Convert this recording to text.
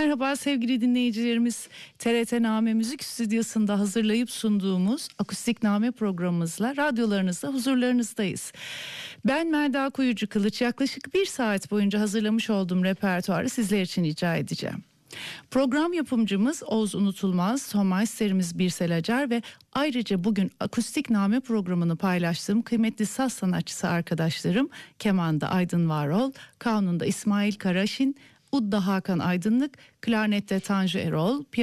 Merhaba sevgili dinleyicilerimiz. TRT Name Müzik Stüdyosu'nda hazırlayıp sunduğumuz Akustik Name programımızla radyolarınızda huzurlarınızdayız. Ben Melda Kuyucu Kılıç, yaklaşık 1 saat boyunca hazırlamış olduğum repertuarı sizler için icra edeceğim. Program yapımcımız Oğuz Unutulmaz, ton meisterimiz Birsel Acar ve ayrıca bugün Akustik Name programını paylaştığım kıymetli saz sanatçısı arkadaşlarım kemanda Aydın Varol, kanunda İsmail Karaşin, udda Hakan Aydınlık, klarnette Tanju Erol,